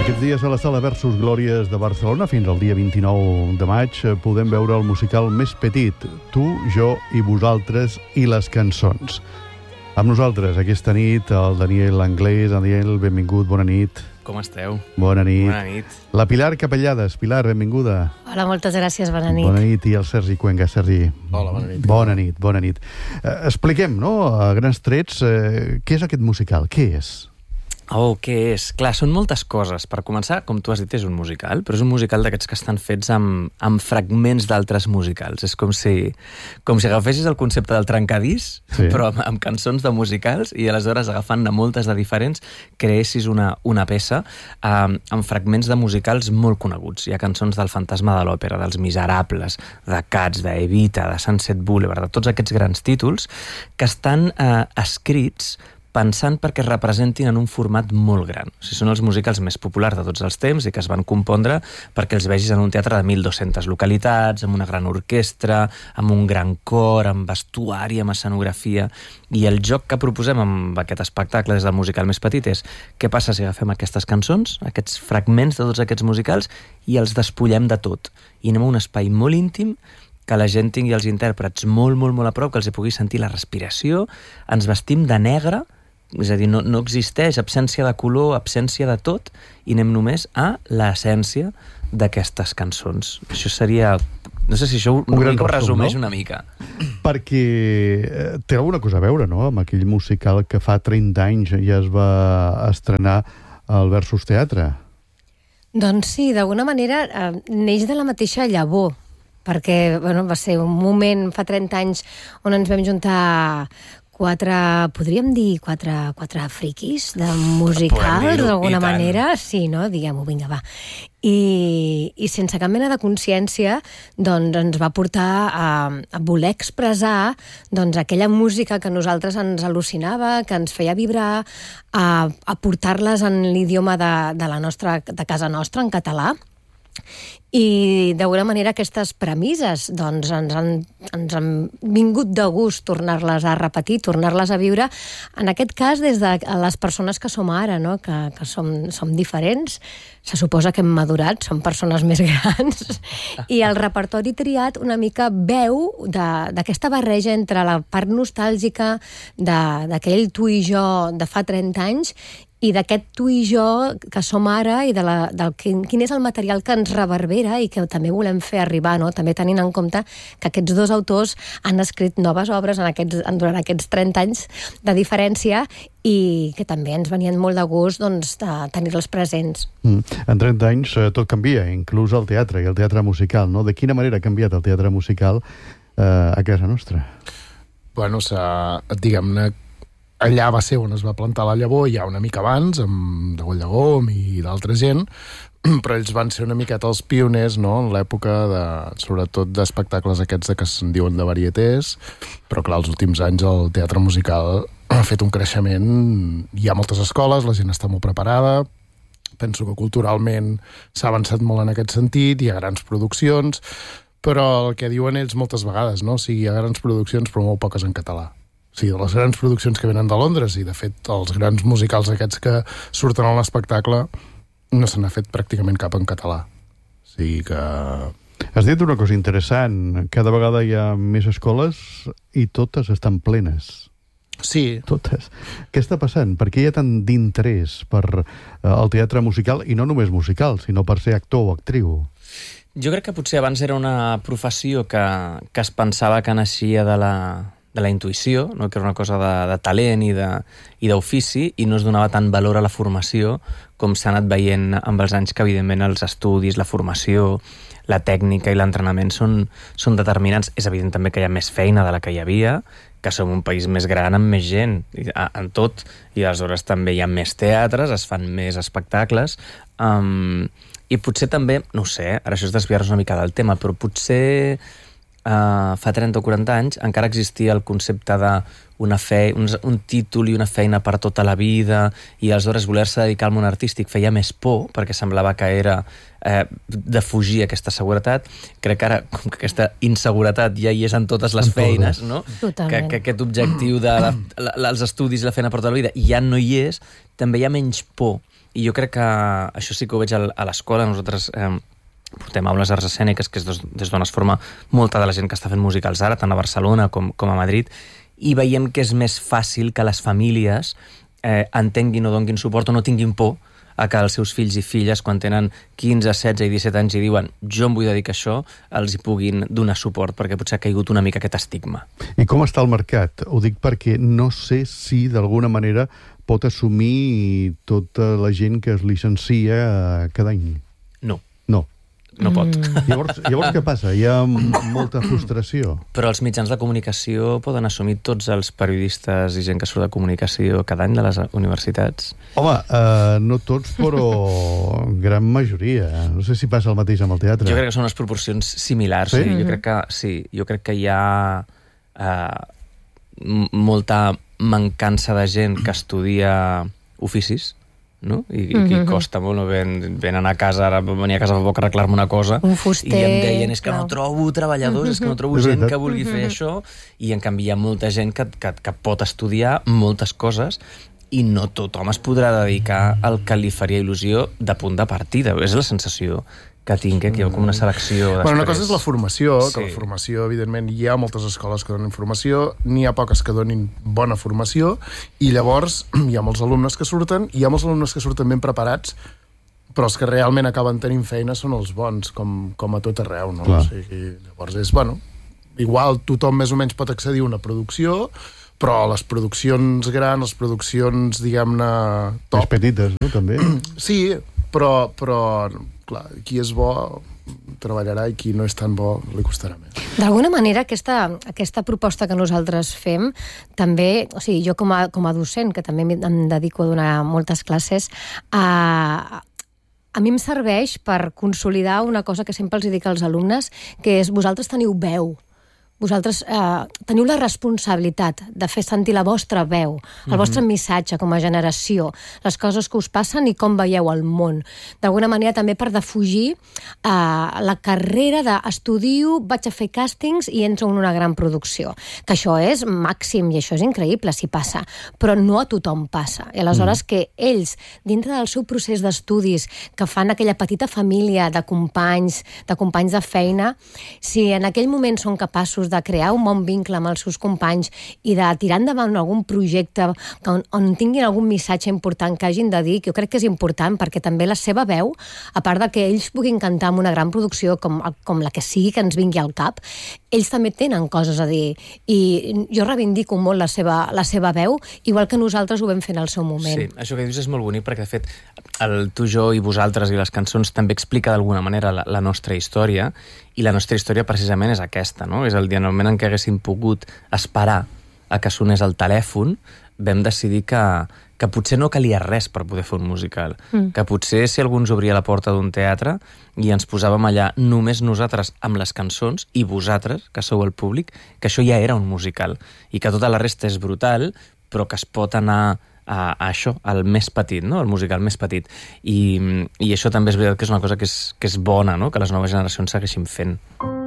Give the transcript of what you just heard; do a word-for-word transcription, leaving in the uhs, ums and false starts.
Aquests dies a la Sala Versus Glòries de Barcelona, fins al dia vint-i-nou de maig, podem veure el musical més petit, Tu, jo i vosaltres i les cançons. Amb nosaltres aquesta nit el Daniel Anglès. Daniel, benvingut, bona nit. Com esteu? Bona nit. Bona nit. La Pilar Capellades. Pilar, benvinguda. Hola, moltes gràcies, bona nit. Bona nit. I el Sergi Cuenca. Sergi. Hola, bona nit. Bona nit, bona nit. Eh, expliquem, no?, a grans trets, eh, què és aquest musical? Què és? Oh, què és? Clar, són moltes coses. Per començar, com tu has dit, és un musical, però és un musical d'aquests que estan fets amb, amb fragments d'altres musicals. És com si, com si agafessis el concepte del trencadís, sí, però amb, amb cançons de musicals, i aleshores agafant-ne moltes de diferents, creessis una, una peça eh, amb fragments de musicals molt coneguts. Hi ha cançons del Fantasma de l'Òpera, dels Miserables, de Cats, d'Evita, de Sunset Boulevard, de tots aquests grans títols que estan eh, escrits pensant perquè es representin en un format molt gran. O sigui, són els musicals més populars de tots els temps i que es van compondre perquè els vegis en un teatre de mil dues-centes localitats, amb una gran orquestra, amb un gran cor, amb vestuari, amb escenografia. I el joc que proposem amb aquest espectacle des del musical més petit és què passa si agafem aquestes cançons, aquests fragments de tots aquests musicals, i els despullem de tot. I anem a un espai molt íntim, que la gent tingui els intèrprets molt, molt, molt a prop, que els hi pugui sentir la respiració, ens vestim de negre, és a dir, no, no existeix absència de color, absència de tot, i anem només a l'essència d'aquestes cançons. Això seria... No sé si això ho, un ho resumeix, no? Una mica. Perquè té alguna cosa a veure, no?, amb aquell musical que fa trenta anys ja es va estrenar al Versus Teatre. Doncs sí, d'alguna manera eh, neix de la mateixa llavor, perquè bueno, va ser un moment fa trenta anys on ens vam juntar quatre, podríem dir, quatre, quatre friquis de musical, d'alguna manera. Sí, no? Diguem-ho, vinga, va. I, i sense cap mena de consciència doncs ens va portar a, a voler expressar doncs, aquella música que a nosaltres ens al·lucinava, que ens feia vibrar, a, a portar-les en l'idioma de, de la nostra, de casa nostra, en català. I d'alguna manera aquestes premisses doncs, ens, han, ens han vingut de gust tornar-les a repetir, tornar-les a viure, en aquest cas des de les persones que som ara, no? que, que som, som diferents, se suposa que hem madurat, som persones més grans, i el repertori triat una mica veu d'aquesta barreja entre la part nostàlgica d'aquell tu i jo de fa trenta anys i d'aquest tu i jo que som ara i de la, del quin, quin és el material que ens reverbera i que també volem fer arribar, no? També tenint en compte que aquests dos autors han escrit noves obres en aquests, durant aquests trenta anys de diferència i que també ens venien molt de gust doncs, de tenir-los presents. Mm. En trenta anys eh, tot canvia, inclús el teatre i el teatre musical, no? De quina manera ha canviat el teatre musical eh, a casa nostra? Bueno, diguem-ne, allà va ser on es va plantar la llavor, ja una mica abans, amb Degoll de Gom i d'altra gent, però ells van ser una miqueta els pioners, no?, en l'època, de, sobretot d'espectacles aquests de que se'n diuen de varietés, però clar, els últims anys el teatre musical ha fet un creixement, hi ha moltes escoles, la gent està molt preparada, penso que culturalment s'ha avançat molt en aquest sentit, hi ha grans produccions, però el que diuen ells moltes vegades, no?, o sigui, hi ha grans produccions però molt poques en català. O sigui, de les grans produccions que venen de Londres i, de fet, els grans musicals aquests que surten a l'espectacle no se n'ha fet pràcticament cap en català. O sigui que... Has dit una cosa interessant. Cada vegada hi ha més escoles i totes estan plenes. Sí. Totes. Què està passant? Per què hi ha tant d'interès per el teatre musical, i no només musical, sinó per ser actor o actriu? Jo crec que potser abans era una professió que, que es pensava que naixia de la... de la intuïció, no? Que era una cosa de, de talent i d'ofici, i, i no es donava tant valor a la formació com s'ha anat veient amb els anys, que evidentment els estudis, la formació, la tècnica i l'entrenament són, són determinants. És evident també que hi ha més feina de la que hi havia, que som un país més gran amb més gent en tot, i aleshores també hi ha més teatres, es fan més espectacles, um, i potser també, no ho sé, ara això és desviar-nos una mica del tema, però potser... Uh, fa trenta o quaranta anys encara existia el concepte de una fe, un, un títol i una feina per tota la vida, i aleshores voler-se dedicar al món artístic feia més por, perquè semblava que era eh, de fugir aquesta seguretat. Crec que ara, com que aquesta inseguretat ja hi és en totes les feines, no? que, que aquest objectiu de la, la, els estudis i la feina per tota la vida ja no hi és, també hi ha menys por. I jo crec que això sí que ho veig a l'escola. Nosaltres eh, portem aules arts escèniques, que és des d'on es forma molta de la gent que està fent musicals ara, tant a Barcelona com, com a Madrid, i veiem que és més fàcil que les famílies eh, entenguin o donguin suport o no tinguin por a que els seus fills i filles, quan tenen quinze, setze i disset anys i diuen jo em vull dedicar a això, els hi puguin donar suport, perquè potser ha caigut una mica aquest estigma. I com està el mercat? Ho dic perquè no sé si d'alguna manera pot assumir tota la gent que es llicencia cada any. No. No. No pot. Mm. Llavors, llavors què passa? Hi ha molta frustració. Però els mitjans de comunicació poden assumir tots els periodistes i gent que surt de comunicació cada any de les universitats? Home, eh, no tots, però gran majoria. No sé si passa el mateix amb el teatre. Jo crec que són unes proporcions similars. Sí? Sí? Jo crec que, sí, jo crec que hi ha eh, molta mancança de gent que estudia oficis, no? I, mm-hmm. i costa molt, no? Ven, venen a casa, ara venia a casa fa poc a arreglar-me una cosa, un fuster, i em deien, és que clar. no trobo treballadors, mm-hmm. és que no trobo És gent veritat. que vulgui mm-hmm. fer això, i en canvi hi ha molta gent que, que, que pot estudiar moltes coses i no tothom es podrà dedicar al que li faria il·lusió de punt de partida. És la sensació que tinc, eh, que hi ha com una selecció després. Bueno, una cosa és la formació, Sí. que la formació, evidentment, hi ha moltes escoles que donen formació, n'hi ha poques que donin bona formació, i llavors hi ha molts alumnes que surten, i hi ha molts alumnes que surten ben preparats, però els que realment acaben tenint feina són els bons, com, com a tot arreu, no? Clar. O sigui, llavors és, bueno, igual tothom més o menys pot accedir a una producció, però les produccions grans, les produccions, diguem-ne, top... Més petites, no? També. Sí, però, però clar, qui és bo treballarà i qui no és tan bo li costarà més. D'alguna manera, aquesta, aquesta proposta que nosaltres fem, també, o sigui, jo com a, com a docent, que també em dedico a donar moltes classes, a, a mi em serveix per consolidar una cosa que sempre els dic als alumnes, que és vosaltres teniu veu. Vosaltres eh, teniu la responsabilitat de fer sentir la vostra veu, el mm-hmm. vostre missatge com a generació, les coses que us passen i com veieu el món. D'alguna manera també per defugir eh, la carrera d'estudio, vaig a fer càstings i entro en una gran producció. Que això és màxim i això és increïble si passa, però no a tothom passa. I aleshores mm. que ells, dintre del seu procés d'estudis, que fan aquella petita família de companys, de companys de feina, si en aquell moment són capaços de crear un bon vincle amb els seus companys i de tirar endavant algun projecte on, on tinguin algun missatge important que hagin de dir, que jo crec que és important perquè també la seva veu, a part de que ells puguin cantar en una gran producció com, com la que sigui que ens vingui al cap, ells també tenen coses a dir i jo reivindico molt la seva, la seva veu, igual que nosaltres ho vam fer en el seu moment. Sí, això que dius és molt bonic perquè de fet el tu, jo i vosaltres i les cançons també explica d'alguna manera la, la nostra història, i la nostra història precisament és aquesta, no? És el dia en el moment en què haguéssim pogut esperar a que sonés el telèfon, vam decidir que, que potser no calia res per poder fer un musical, mm. que potser si algú ens obria la porta d'un teatre i ens posàvem allà només nosaltres amb les cançons i vosaltres, que sou el públic, que això ja era un musical, i que tota la resta és brutal, però que es pot anar a, a això, al més petit, no? El musical més petit. I, i això també és veritat que és una cosa que és, que és bona, no? Que les noves generacions segueixin fent.